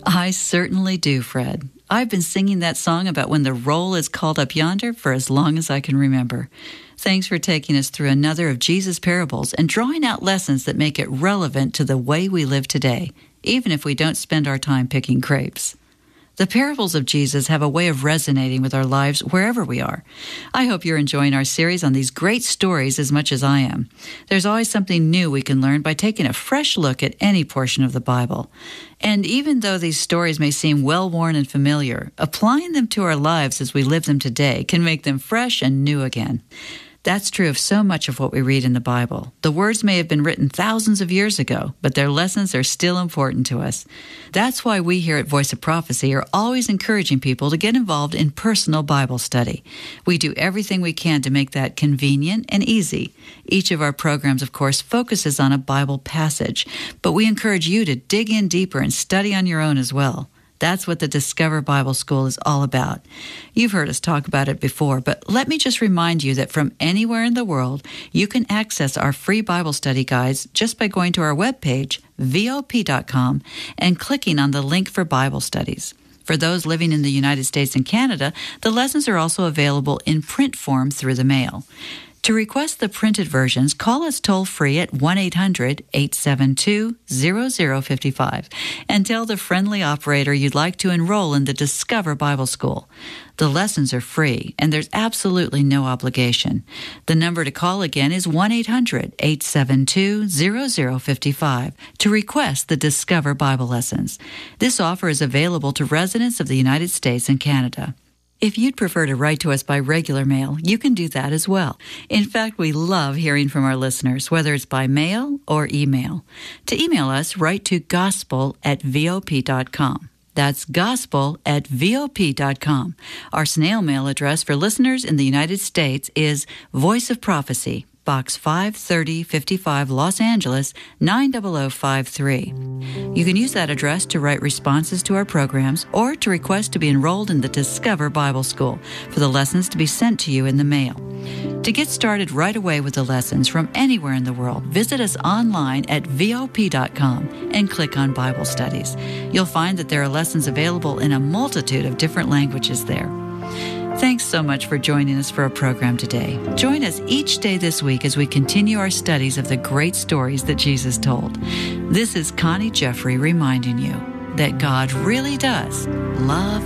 I certainly do, Fred. I've been singing that song about when the roll is called up yonder for as long as I can remember. Thanks for taking us through another of Jesus' parables and drawing out lessons that make it relevant to the way we live today, even if we don't spend our time picking grapes. The parables of Jesus have a way of resonating with our lives wherever we are. I hope you're enjoying our series on these great stories as much as I am. There's always something new we can learn by taking a fresh look at any portion of the Bible. And even though these stories may seem well-worn and familiar, applying them to our lives as we live them today can make them fresh and new again. That's true of so much of what we read in the Bible. The words may have been written thousands of years ago, but their lessons are still important to us. That's why we here at Voice of Prophecy are always encouraging people to get involved in personal Bible study. We do everything we can to make that convenient and easy. Each of our programs, of course, focuses on a Bible passage, but we encourage you to dig in deeper and study on your own as well. That's what the Discover Bible School is all about. You've heard us talk about it before, but let me just remind you that from anywhere in the world, you can access our free Bible study guides just by going to our webpage, VOP.com, and clicking on the link for Bible studies. For those living in the United States and Canada, the lessons are also available in print form through the mail. To request the printed versions, call us toll-free at 1-800-872-0055 and tell the friendly operator you'd like to enroll in the Discover Bible School. The lessons are free, and there's absolutely no obligation. The number to call again is 1-800-872-0055 to request the Discover Bible lessons. This offer is available to residents of the United States and Canada. If you'd prefer to write to us by regular mail, you can do that as well. In fact, we love hearing from our listeners, whether it's by mail or email. To email us, write to gospel@vop.com. That's gospel@vop.com. Our snail mail address for listeners in the United States is Voice of Prophecy, Box 53055, Los Angeles, 90053. You can use that address to write responses to our programs or to request to be enrolled in the Discover Bible School for the lessons to be sent to you in the mail. To get started right away with the lessons from anywhere in the world, visit us online at VOP.com and click on Bible Studies. You'll find that there are lessons available in a multitude of different languages there. Thanks so much for joining us for our program today. Join us each day this week as we continue our studies of the great stories that Jesus told. This is Connie Jeffrey reminding you that God really does love